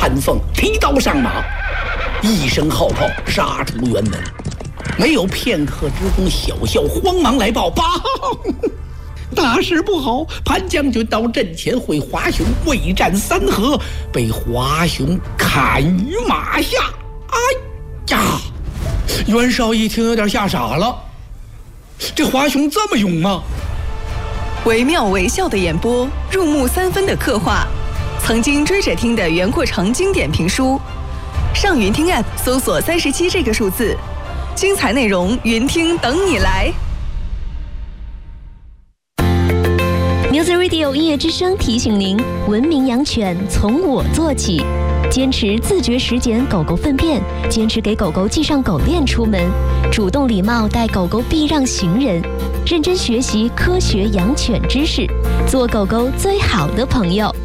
潘凤提刀上马，一声号炮杀出辕门。没有片刻之功，小校慌忙来报：大事不好！潘将军到阵前会华雄未战3合，被华雄砍于马下。哎呀！袁绍一听有点吓傻了，这华雄这么勇吗？ 惟妙惟肖的演播，入木3分的刻画，曾经追着听的袁阔成经典评书。上云听 App 搜索37这个数字，精彩内容云听等你来。 Music Radio 音乐之声提醒您：文明养犬从我做起，坚持自觉实检狗狗粪便，坚持给狗狗系上狗链出门，主动礼貌带狗狗避让行人，认真学习科学养犬知识，做狗狗最好的朋友。